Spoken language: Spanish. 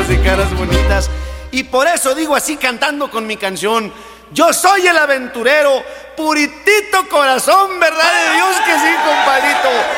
ojos y caras bonitas. Y por eso digo así cantando con mi canción: yo soy el aventurero, puritito corazón, verdad de Dios que sí, compadrito.